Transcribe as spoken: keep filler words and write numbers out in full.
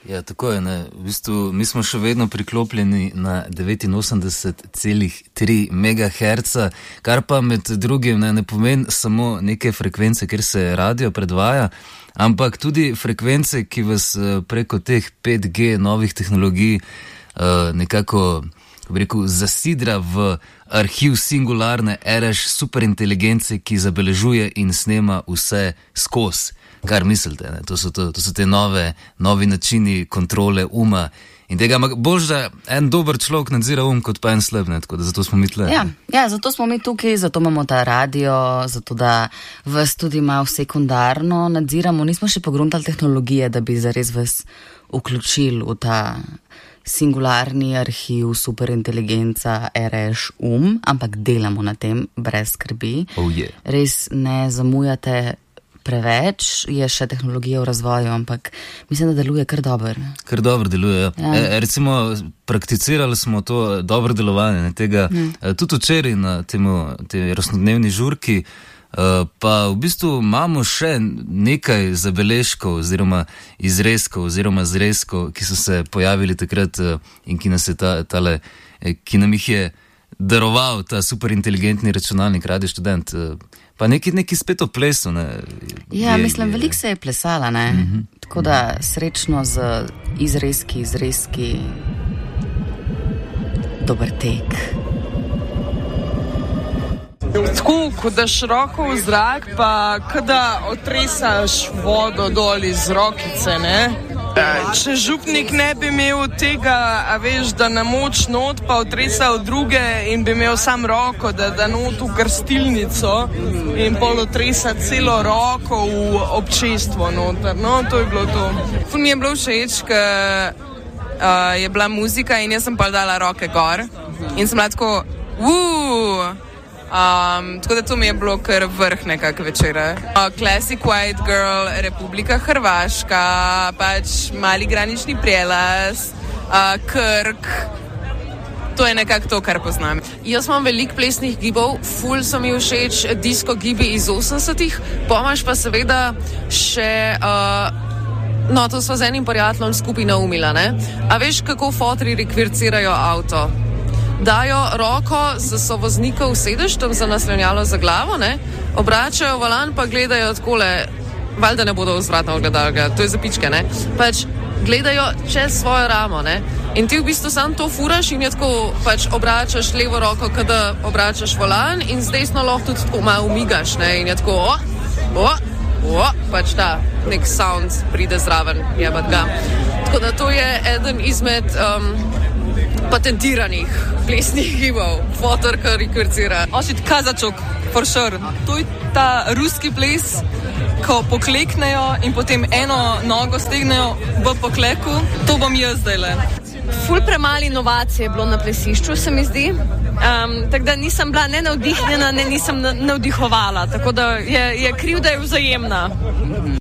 Ja, tako je. Ne. V bistvu, mi smo še vedno priklopljeni na devetinosemdeset celih tri megaherca, kar pa med drugim ne, ne pomeni samo neke frekvence, kjer se radio predvaja, ampak tudi frekvence, ki vas preko teh pet G novih tehnologij nekako, kako bi rekel, zasidra v arhiv singularne eraš superinteligence, ki zabeležuje in snema vse skozi. Kar mislite, ne? To so, to, to so te nove, novi načini kontrole uma in tega bolj, da en dober človek nadzira um, kot pa en slab, ne? Tako da zato smo mi tle. Ja, ja, zato smo mi tukaj, zato imamo ta radio, zato da vas tudi malo sekundarno nadziramo. Nismo še pogruntali tehnologije, da bi zares vas vključili v ta singularni arhiv superinteligenca eraš um, ampak delamo na tem brez skrbi. Oh, yeah. Res ne zamujate preveč, je še tehnologija v razvoju, ampak mislim, da deluje kar dobro. Kar dobro deluje, ja. E, recimo, prakticirali smo to dobro delovanje, ne, tega, hmm. tudi včeraj na temu, te rojstnodnevni žurki, pa v bistvu imamo še nekaj zabeležkov oziroma izrezkov oziroma zrezkov, ki so se pojavili takrat in ki nas je ta, tale, ki nam jih je daroval ta superinteligentni računalnik Radio Študent. Pa neki, neki spet o plesu, ne? Ja, je, mislim, je... veliko se je plesala, ne? Mm-hmm. Tako da srečno z izrezki, izrezki. Dober tek. Tako, ko daš roko v zrak, pa kada otresaš vodo dol iz rokice, ne? Če župnik ne bi imel tega, a veš, da namoč not, pa otresal druge in bi imel sam roko, da da not v krstilnico in pol otresa celo roko v občestvo noter. No, to je bilo to. Ful mi je bilo všeč, ker uh, je bila muzika in jaz sem pa dala roke gor in sem bila tako, wuuu, Um, tako da to mi je bilo kar vrh nekak večera. Uh, Classic White Girl, Republika Hrvaška, pač Mali granični prijelaz, uh, Krk. To je nekako to, kar poznam. Jaz imam veliko plesnih gibov, ful so mi všeč disko gibi iz osemdesetih, pomaš pa seveda še... Uh, no, to sva z enim prijateljem skupaj naumila, ne? A veš, kako fotri rekvircirajo avto? Dajo roko za sovoznikov sedež, tam za naslonjalo za glavo, ne? Obračajo volan, pa gledajo takole, valjda ne bodo vzvratno ogledalga, to je za pičke, ne? Pač gledajo čez svojo ramo, ne? In ti v bistvu sam to furaš in je tako, pač obračaš levo roko, kada obračaš volan in z desno lahko tudi tako malo umigaš, ne? In je tako, o, o, o, pač ta nek sound pride zraven, jebat ga. Tako da to je eden izmed... Um, patentiranih plesnih gibov, fotor, kar rekvircira. Ošit kazačok, for sure. To je ta ruski ples, ko pokleknejo in potem eno nogo stegnejo v pokleku. To bom jaz zdajle. Ful premalo inovacije je bilo na plesišču, se mi zdi. Um, tako da nisem bila ne navdihnjena, ne nisem navdihovala. Tako da je, je kriv, da je vzajemna.